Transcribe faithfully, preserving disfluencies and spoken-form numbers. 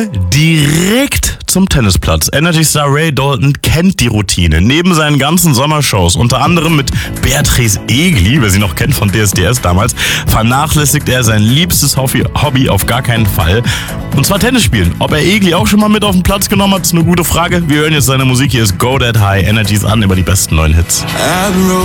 Junge direkt zum Tennisplatz. Energy-Star Ray Dalton kennt die Routine. Neben seinen ganzen Sommershows, unter anderem mit Beatrice Egli, wer sie noch kennt von D S D S damals, vernachlässigt er sein liebstes Hobby, Hobby auf gar keinen Fall. Und zwar Tennis spielen. Ob er Egli auch schon mal mit auf den Platz genommen hat, ist eine gute Frage. Wir hören jetzt seine Musik. Hier ist Go That High. Energies an über die besten neuen Hits.